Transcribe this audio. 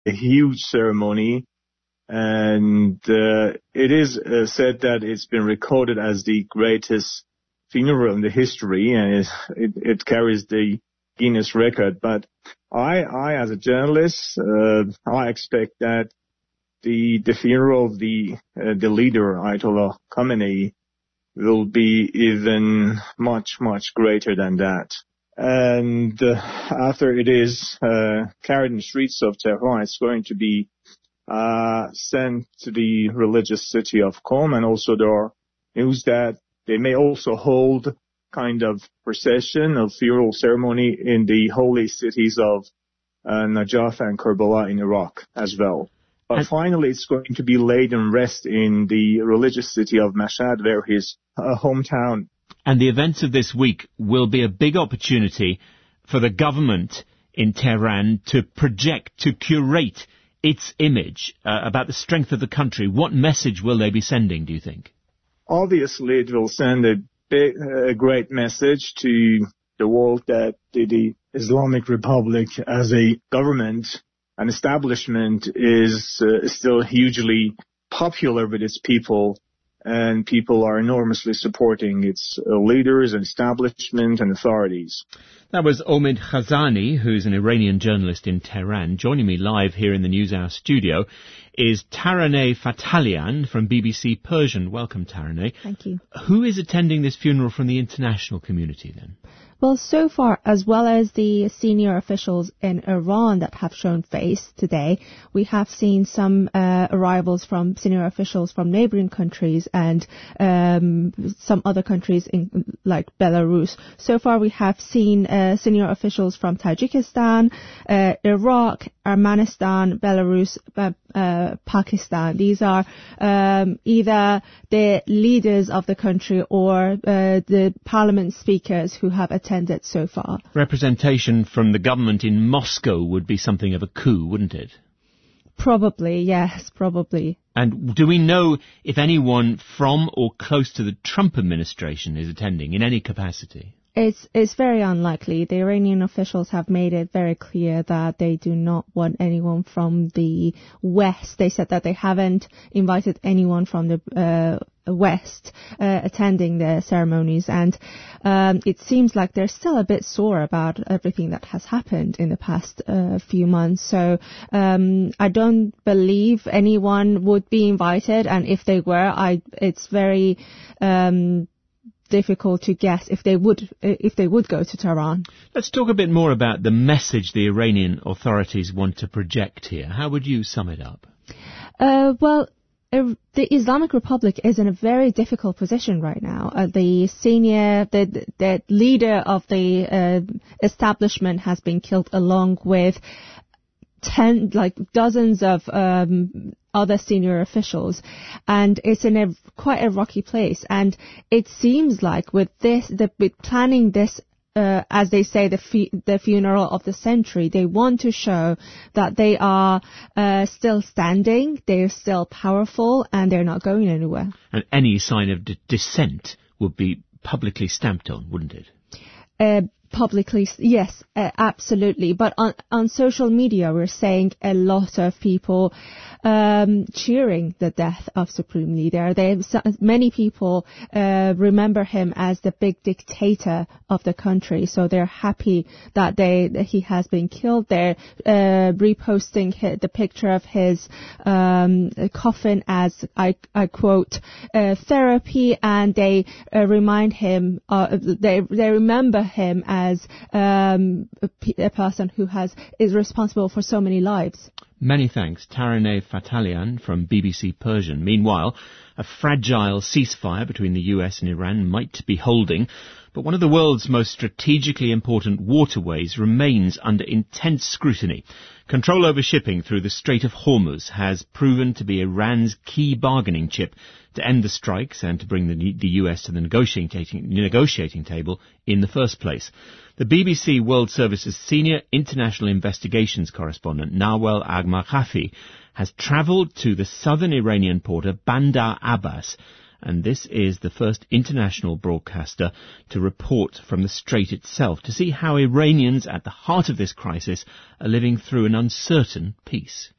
a huge ceremony. And it is said that it's been recorded as the greatest funeral in the history, and it carries the Guinness record. But I as a journalist, I expect that the funeral of the leader, Ayatollah Khamenei, will be even much greater than that. And after it is carried in the streets of Tehran, it's going to be sent to the religious city of Qom, and also there are news that they may also hold kind of procession of funeral ceremony in the holy cities of Najaf and Karbala in Iraq as well. But finally, it's going to be laid in rest in the religious city of Mashhad, where his hometown. And the events of this week will be a big opportunity for the government in Tehran to project, to curate its image about the strength of the country. What message will they be sending, do you think? Obviously, it will send a great message to the world that the Islamic Republic as a government, an establishment, is still hugely popular with its people, and people are enormously supporting its leaders and establishment and authorities. That was Omid Khazani, who's an Iranian journalist in Tehran. Joining me live here in the NewsHour studio is Taraneh Fatalian from BBC Persian. Welcome, Taraneh. Thank you. Who is attending this funeral from the international community then? Well, so far, as well as the senior officials in Iran that have shown face today, we have seen some arrivals from senior officials from neighboring countries and some other countries like Belarus. So far, we have seen senior officials from Tajikistan, Iraq, Armenian, Belarus, Pakistan. These are either the leaders of the country or the parliament speakers who have attended so far. Representation from the government in Moscow would be something of a coup, wouldn't it? Probably, yes, probably. And do we know if anyone from or close to the Trump administration is attending in any capacity? It's very unlikely. The Iranian officials have made it very clear that they do not want anyone from the West. They said that they haven't invited anyone from the West attending the ceremonies, and it seems like they're still a bit sore about everything that has happened in the past few months. So I don't believe anyone would be invited, and if they were, it's very difficult to guess if they would go to Tehran. Let's talk a bit more about the message the Iranian authorities want to project here. How would you sum it up? Well, the Islamic Republic is in a very difficult position right now. The leader of the establishment has been killed, along with dozens of other senior officials, and it's in quite a rocky place. And it seems like with planning this, as they say, the funeral of the century, they want to show that they are still standing, they're still powerful, and they're not going anywhere. And any sign of dissent would be publicly stamped on, wouldn't it? Publicly, yes, absolutely. But on social media, we're seeing a lot of people cheering the death of Supreme Leader. Many people remember him as the big dictator of the country, so they're happy that he has been killed. They're reposting the picture of his coffin as, I quote, therapy, and they remind him, they remember him as a person who is responsible for so many lives. Many thanks, Taraneh Fatalian from BBC Persian. Meanwhile, a fragile ceasefire between the US and Iran might be holding, but one of the world's most strategically important waterways remains under intense scrutiny. Control over shipping through the Strait of Hormuz has proven to be Iran's key bargaining chip to end the strikes and to bring the US to the negotiating table in the first place. The BBC World Service's senior international investigations correspondent, Nawal Agmarkhafi, has travelled to the southern Iranian port of Bandar Abbas, and this is the first international broadcaster to report from the strait itself to see how Iranians at the heart of this crisis are living through an uncertain peace.